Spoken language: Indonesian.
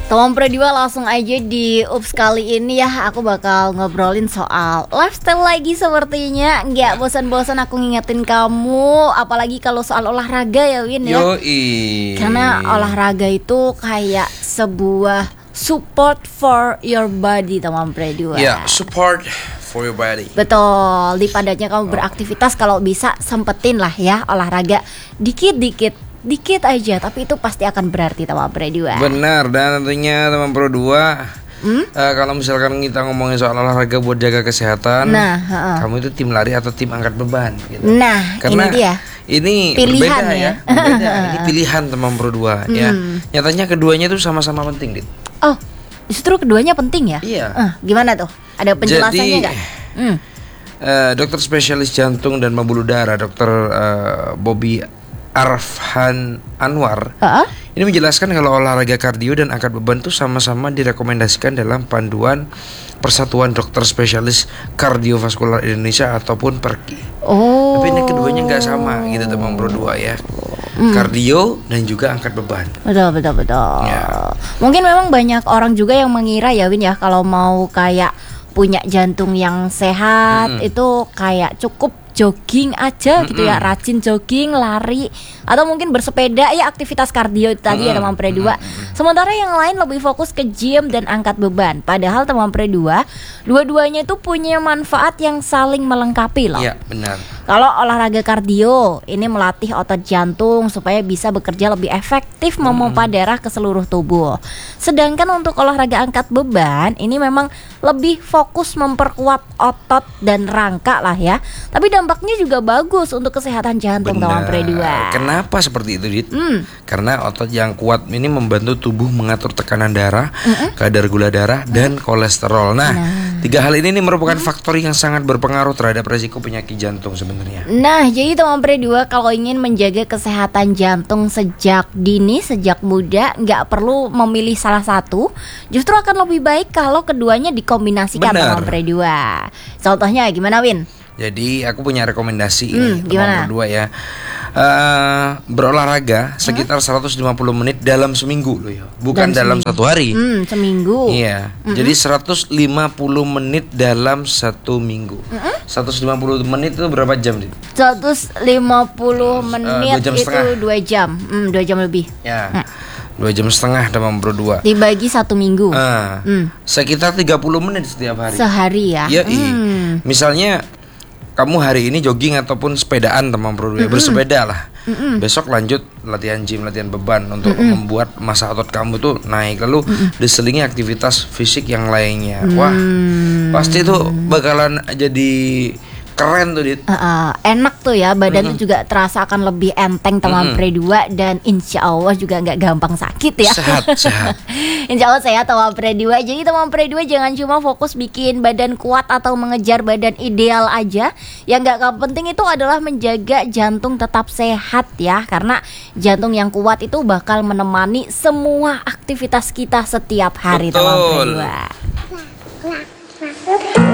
Teman Prediwa langsung aja di Ups kali ini ya. Aku bakal ngobrolin soal lifestyle lagi sepertinya. Nggak bosan-bosan aku ngingetin kamu. Apalagi kalau soal olahraga ya Win ya. Yoi. Karena olahraga itu kayak sebuah support for your body teman Prediwa. Ya, support for your body. Betul, di padatnya kamu beraktivitas kalau bisa sempetin lah ya olahraga dikit aja, tapi itu pasti akan berarti teman Prediwa. Benar, dan tentunya teman Pro 2 kalau misalkan kita ngomongin soal olahraga buat jaga kesehatan, kamu itu tim lari atau tim angkat beban gitu. Nah, karena ini dia. Ini pilihan berbeda ya. Berbeda. Ini pilihan teman Pro 2 ya. Nyatanya keduanya itu sama-sama penting, Dit. Oh, justru keduanya penting ya? Iya. Gimana tuh? Ada penjelasannya nggak? Dokter spesialis jantung dan pembuluh darah, Dokter Bobby Arfhan Anwar ini menjelaskan kalau olahraga kardio dan angkat beban itu sama-sama direkomendasikan dalam panduan Persatuan Dokter Spesialis Kardiovaskular Indonesia ataupun PERKI. Tapi ini keduanya nggak sama gitu teman Pro 2 ya. Kardio dan juga angkat beban. Betul. Ya. Mungkin memang banyak orang juga yang mengira ya Win ya, kalau mau kayak punya jantung yang sehat itu kayak cukup jogging aja gitu ya, rajin jogging, lari, atau mungkin bersepeda ya, aktivitas kardio itu tadi ya teman Pre 2. Sementara yang lain lebih fokus ke gym dan angkat beban. Padahal teman Pre 2, dua-duanya itu punya manfaat yang saling melengkapi loh. Iya, benar. Kalau olahraga kardio ini melatih otot jantung supaya bisa bekerja lebih efektif memompa darah ke seluruh tubuh. Sedangkan untuk olahraga angkat beban ini memang lebih fokus memperkuat otot dan rangka lah ya. Tapi dampaknya juga bagus untuk kesehatan jantung teman Pre 2. Kenapa seperti itu, Dit? Karena otot yang kuat ini membantu tubuh mengatur tekanan darah, kadar gula darah dan kolesterol. Nah, tiga hal ini merupakan faktor yang sangat berpengaruh terhadap resiko penyakit jantung sebenarnya. Nah, jadi teman Pre 2 kalau ingin menjaga kesehatan jantung sejak dini, sejak muda, nggak perlu memilih salah satu. Justru akan lebih baik kalau keduanya dikombinasikan teman Pre 2. Contohnya gimana Win? Jadi aku punya rekomendasi ini gimana? Teman Pro 2 ya. Berolahraga sekitar 150 menit dalam seminggu loh ya. Bukan dalam satu hari. Seminggu. Iya. Jadi 150 menit dalam satu minggu. 150 menit itu berapa jam, Dit? 150 menit 2 jam itu setengah. 2 jam. 2 jam lebih. Ya. 2 jam setengah teman Pro 2. Dibagi 1 minggu. Sekitar 30 menit setiap hari. Sehari ya. Iya. Misalnya kamu hari ini jogging ataupun sepedaan teman Pro 2, bersepeda lah. Besok lanjut latihan gym, latihan beban untuk membuat massa otot kamu tuh naik. Lalu diselingi aktivitas fisik yang lainnya. Wah, pasti tuh bakalan jadi keren tuh, Dit. Enak tuh ya, badan tuh juga terasa akan lebih enteng teman Pre 2. Dan insya Allah juga nggak gampang sakit ya. Sehat. Insya Allah sehat teman Pre 2. Jadi teman Pre 2 jangan cuma fokus bikin badan kuat atau mengejar badan ideal aja. Yang nggak penting itu adalah menjaga jantung tetap sehat ya. Karena jantung yang kuat itu bakal menemani semua aktivitas kita setiap hari teman Pre 2.